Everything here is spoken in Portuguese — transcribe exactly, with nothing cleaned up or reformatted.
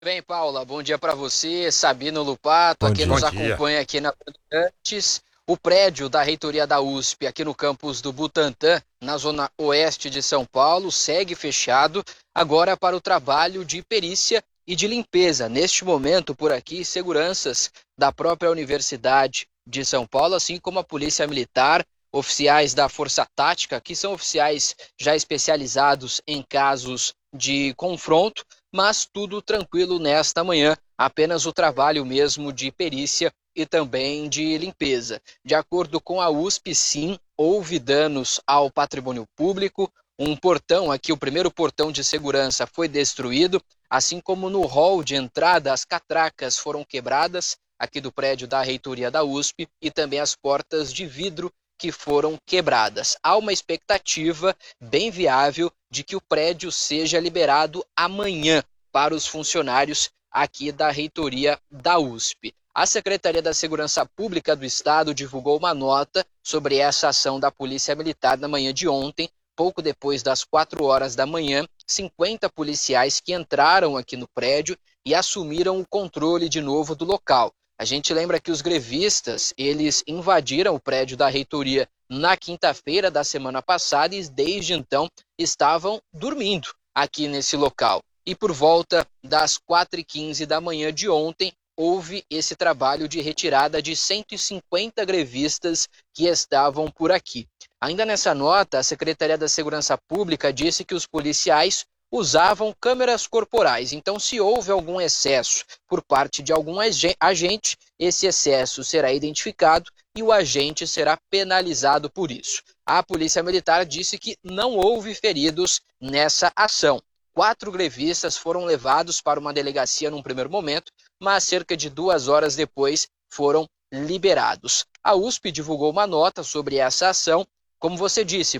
Bem, Paula, bom dia para você, Sabino Lupato, Bom a quem dia. nos Bom dia. acompanha aqui na Bandeirantes. O prédio da reitoria da U S P, aqui no campus do Butantã, na zona oeste de São Paulo, segue fechado agora para o trabalho de perícia e de limpeza. Neste momento, por aqui, seguranças da própria Universidade de São Paulo, assim como a Polícia Militar, oficiais da Força Tática, que são oficiais já especializados em casos de confronto, mas tudo tranquilo nesta manhã, apenas o trabalho mesmo de perícia e também de limpeza. De acordo com a U S P, sim, houve danos ao patrimônio público, um portão aqui, o primeiro portão de segurança foi destruído, assim como no hall de entrada as catracas foram quebradas aqui do prédio da reitoria da U S P e também as portas de vidro que foram quebradas. Há uma expectativa bem viável de que o prédio seja liberado amanhã para os funcionários aqui da reitoria da U S P. A Secretaria da Segurança Pública do Estado divulgou uma nota sobre essa ação da Polícia Militar na manhã de ontem, pouco depois das quatro horas da manhã, cinquenta policiais que entraram aqui no prédio e assumiram o controle de novo do local. A gente lembra que os grevistas, eles invadiram o prédio da reitoria na quinta-feira da semana passada e desde então estavam dormindo aqui nesse local. E por volta das quatro e quinze da manhã de ontem, houve esse trabalho de retirada de cento e cinquenta grevistas que estavam por aqui. Ainda nessa nota, a Secretaria da Segurança Pública disse que os policiais usavam câmeras corporais. Então, se houve algum excesso por parte de algum agente, esse excesso será identificado e o agente será penalizado por isso. A Polícia Militar disse que não houve feridos nessa ação. Quatro grevistas foram levados para uma delegacia num primeiro momento, mas cerca de duas horas depois foram liberados. A U S P divulgou uma nota sobre essa ação. Como você disse,